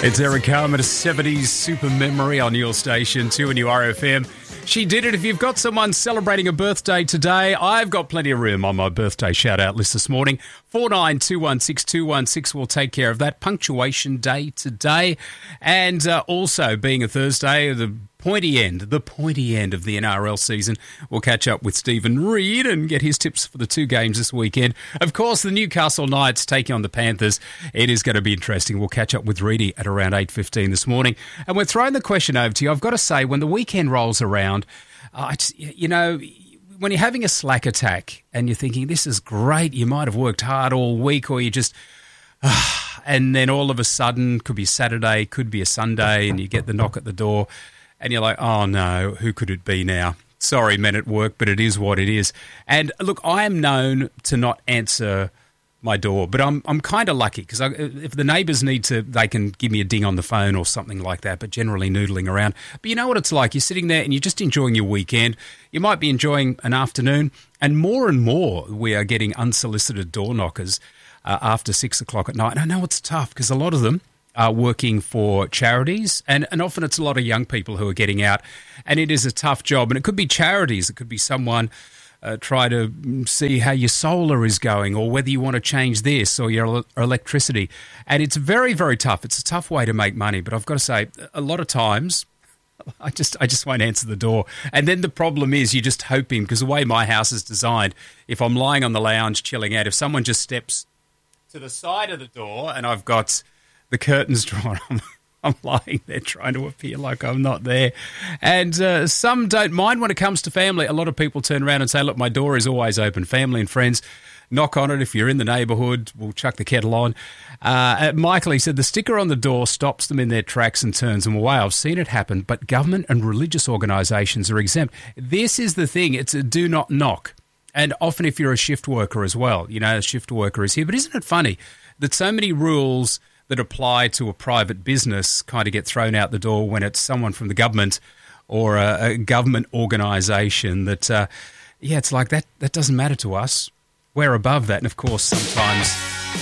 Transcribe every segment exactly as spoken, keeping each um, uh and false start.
It's Eric Carmen, a seventies super memory on your station, two and your R F M. She did it. If you've got someone celebrating a birthday today, I've got plenty of room on my birthday shout-out list this morning. four nine two one six two one six will take care of that. Punctuation day today. And uh, also, being a Thursday, the pointy end, the pointy end of the N R L season. We'll catch up with Stephen Reid and get his tips for the two games this weekend. Of course, the Newcastle Knights taking on the Panthers. It is going to be interesting. We'll catch up with Reedy at around eight fifteen this morning. And we're throwing the question over to you. I've got to say, when the weekend rolls around, uh, it's, you know, when you're having a slack attack and you're thinking, this is great, you might have worked hard all week, or you just... Uh, and then all of a sudden, could be Saturday, could be a Sunday, and you get the knock at the door, and you're like, oh no, who could it be now? Sorry, men at work, but it is what it is. And look, I am known to not answer my door, but I'm I'm kind of lucky because if the neighbours need to, they can give me a ding on the phone or something like that, but generally noodling around. But you know what it's like? You're sitting there and you're just enjoying your weekend. You might be enjoying an afternoon, and more and more we are getting unsolicited door knockers uh, after six o'clock at night. And I know it's tough because a lot of them are working for charities, and, and often it's a lot of young people who are getting out, and it is a tough job. And it could be charities, it could be someone uh, try to see how your solar is going, or whether you want to change this or your el- electricity. And it's very, very tough. It's a tough way to make money, but I've got to say, a lot of times I just I just won't answer the door. And then the problem is you're just hoping, because the way my house is designed, if I'm lying on the lounge chilling out, if someone just steps to the side of the door and I've got the curtains drawn, I'm, I'm lying there trying to appear like I'm not there. And uh, some don't mind when it comes to family. A lot of people turn around and say, look, my door is always open. Family and friends, knock on it. If you're in the neighbourhood, we'll chuck the kettle on. Uh, Michael, he said, the sticker on the door stops them in their tracks and turns them away. I've seen it happen, but government and religious organisations are exempt. This is the thing. It's a do not knock. And often if you're a shift worker as well, you know, a shift worker is here. But isn't it funny that so many rules that apply to a private business kind of get thrown out the door when it's someone from the government or a, a government organisation that, uh, yeah, it's like that, that doesn't matter to us. We're above that. And, of course, sometimes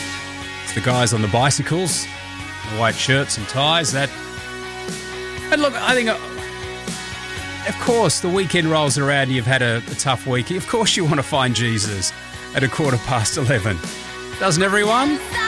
it's the guys on the bicycles, the white shirts and ties. That. And, look, I think, uh, of course, the weekend rolls around and you've had a, a tough week. Of course you want to find Jesus at a quarter past eleven. Doesn't everyone?